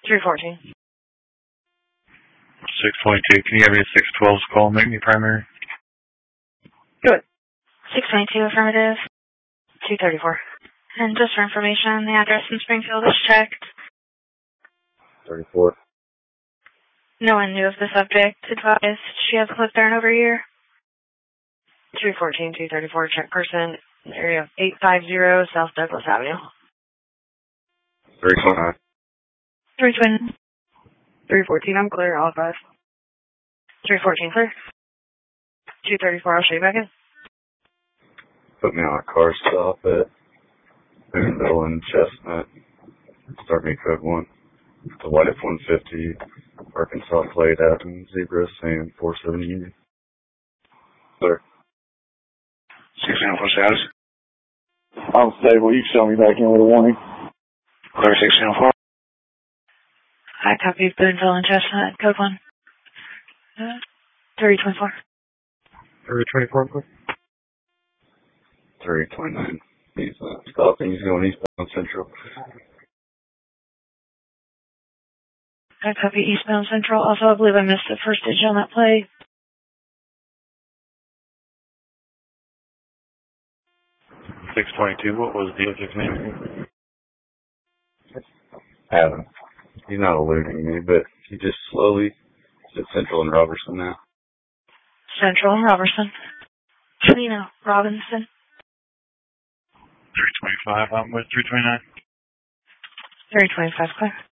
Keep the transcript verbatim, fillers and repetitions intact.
three fourteen. six twenty-two. Can you have me a six twelve's call and make me primary? Good. six twenty-two, affirmative. two thirty-four. And just for information, the address in Springfield is checked. thirty-four. No one knew of the subject. Advised she has lived there in over a year. three fourteen, two thirty-four, check person, area eight five zero, South Douglas Avenue. three twenty-nine. three twenty. three fourteen, I'm clear, all advised. three fourteen, clear. two thirty-four, I'll show you back in. Put me on a car stop at Boonville and Chestnut. Start me code one. The white F one fifty, Arkansas plate out in Zebra, Sam four seventy Union. Clear. six seven four status. I'm stable. You can show me back in with a warning. Clear six seven four. I copy Boonville and Chestnut, code one. Uh, three twenty-four. three twenty-four, clear. three twenty-nine. He's uh, stopping. He's going eastbound Central. I copy eastbound Central. Also, I believe I missed the first digit on that play. six twenty-two, what was the object's name? Adam. He's not eluding me, but he just slowly is at Central and Robertson now. Central and Robertson. Trina Robinson. three twenty-five, I'm with three twenty-nine. three twenty-five, clear.